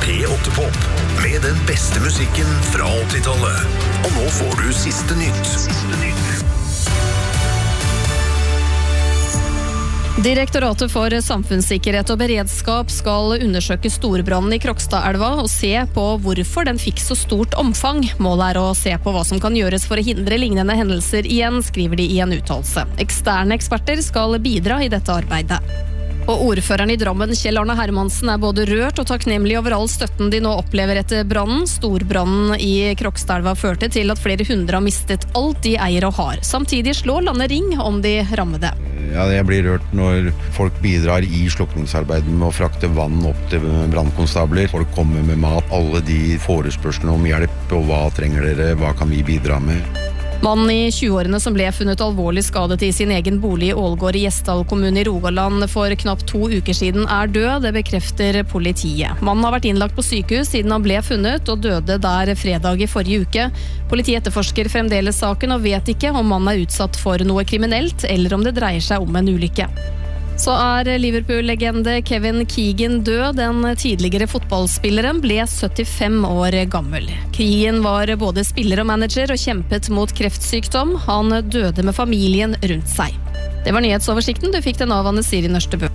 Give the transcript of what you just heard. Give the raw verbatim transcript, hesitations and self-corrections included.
P åtte Pop med den beste musikken fra åttitallet. Og nå får du siste nytt. Siste nytt. Direktoratet for samfunnssikkerhet og beredskap skal undersøke storbrannen i Krokstadelva og se på hvorfor den fikk så stort omfang. Målet er å se på hva som kan gjøres for å hindre lignende hendelser igjen, skriver de i en uttalelse. Eksterne eksperter skal bidra i dette arbeidet. Og ordføreren i Drammen, Kjell Arne Hermansen, er både rørt og takknemlig over all støtten de nå opplever etter brannen. Storbrannen i Krokstadelva førte til at flere hundre har mistet alt de eier og har. Samtidig slår landet ring om de rammede. Ja, jeg blir rørt når folk bidrar i slukningsarbeidet med å frakte vann opp til brannkonstabler. Folk kommer med mat, alle de forespørslene om hjelp, og hva trenger dere, hva kan vi bidra med? Mannen i tjueårene som ble funnet alvorlig skadet i sin egen bolig i Ålgård i Gjesdal kommune i Rogaland for knapt to uker siden er død, det bekrefter politiet. Mannen har vært innlagt på sykehus siden han ble funnet og døde der fredag i forrige uke. Politiet etterforsker fremdeles saken og vet ikke om mannen er utsatt for noe kriminelt eller om det dreier seg om en ulykke. Så er Liverpool-legende Kevin Keegan død. Den tidligere fotballspilleren ble syttifem år gammel. Keegan var både spiller og manager og kjempet mot kreftsykdom. Han døde med familien rundt seg. Det var nyhetsoversikten. Du fikk den av Anne Siri Nørstebø.